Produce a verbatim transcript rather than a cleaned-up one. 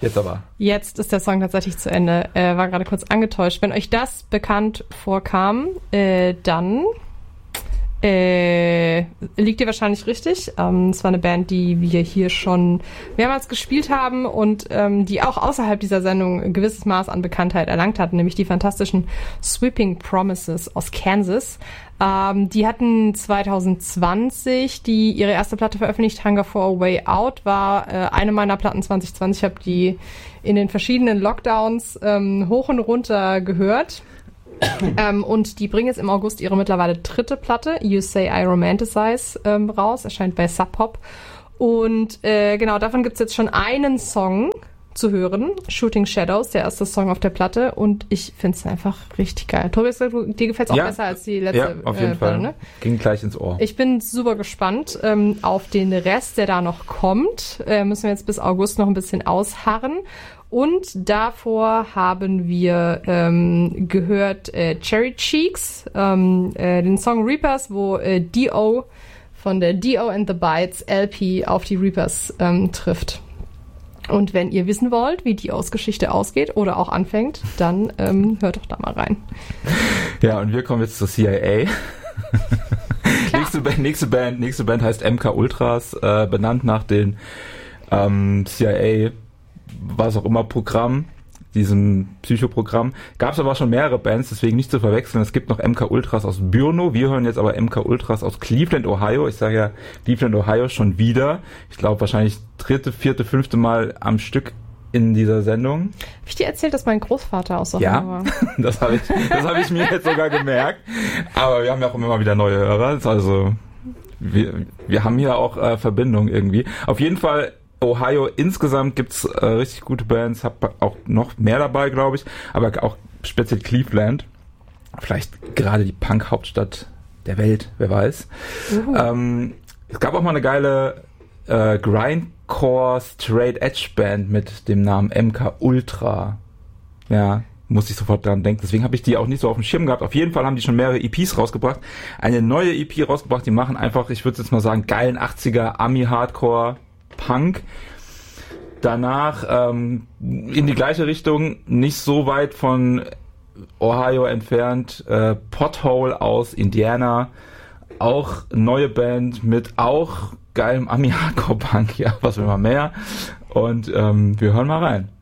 Jetzt aber. Jetzt ist der Song tatsächlich zu Ende. Äh, war gerade kurz angetäuscht. Wenn euch das bekannt vorkam, äh, dann äh, liegt ihr wahrscheinlich richtig. Ähm, es war eine Band, die wir hier schon mehrmals gespielt haben und ähm, die auch außerhalb dieser Sendung ein gewisses Maß an Bekanntheit erlangt hat, nämlich die fantastischen Sweeping Promises aus Kansas. Ähm, die hatten zwanzig zwanzig die ihre erste Platte veröffentlicht. Hunger for a Way Out war äh, eine meiner Platten zwanzig zwanzig. Ich habe die in den verschiedenen Lockdowns ähm, hoch und runter gehört. ähm, und die bringen jetzt im August ihre mittlerweile dritte Platte, You Say I Romanticize, ähm, raus. Erscheint bei Sub Pop. Und äh, genau, davon gibt's jetzt schon einen Song zu hören, Shooting Shadows, der erste Song auf der Platte, und ich finde es einfach richtig geil. Tobias, dir gefällt es auch ja, besser als die letzte ja, auf jeden äh, Fall. Platte, ne? Ging gleich ins Ohr. Ich bin super gespannt ähm, auf den Rest, der da noch kommt. Äh, müssen wir jetzt bis August noch ein bisschen ausharren. Und davor haben wir ähm, gehört äh, Cherry Cheeks, ähm, äh, den Song Reapers, wo äh, D O von der D O and the Bites L P auf die Reapers ähm, trifft. Und wenn ihr wissen wollt, wie die Ausgeschichte ausgeht oder auch anfängt, dann ähm, hört doch da mal rein. Ja, und wir kommen jetzt zur C I A. nächste, Band, nächste, Band, nächste Band heißt M K Ultras, äh, benannt nach den ähm, C I A, was auch immer, Programm, diesem Psychoprogramm. Gab es aber schon mehrere Bands, deswegen nicht zu verwechseln. Es gibt noch M K Ultras aus Brno. Wir hören jetzt aber M K Ultras aus Cleveland, Ohio. Ich sage ja Cleveland, Ohio schon wieder. Ich glaube wahrscheinlich dritte, vierte, fünfte Mal am Stück in dieser Sendung. Habe ich dir erzählt, dass mein Großvater aus Ohio ja, war? das habe ich, das habe ich mir jetzt sogar gemerkt. Aber wir haben ja auch immer wieder neue Hörer. Also wir, wir haben hier auch äh, Verbindung irgendwie. Auf jeden Fall Ohio, insgesamt gibt's äh, richtig gute Bands, hab auch noch mehr dabei, glaube ich, aber auch speziell Cleveland, vielleicht gerade die Punk-Hauptstadt der Welt, wer weiß. Uh. Ähm, es gab auch mal eine geile äh, Grindcore Straight Edge Band mit dem Namen M K Ultra. Ja, muss ich sofort dran denken. Deswegen habe ich die auch nicht so auf dem Schirm gehabt. Auf jeden Fall haben die schon mehrere E Ps rausgebracht. Eine neue E P rausgebracht, die machen einfach, ich würde jetzt mal sagen, geilen achtziger Ami-Hardcore Punk. Danach ähm, in die gleiche Richtung, nicht so weit von Ohio entfernt, äh, Pothole aus Indiana, auch neue Band mit auch geilem Ami-Hardcore-Punk, ja, was will man mehr. Und ähm, wir hören mal rein.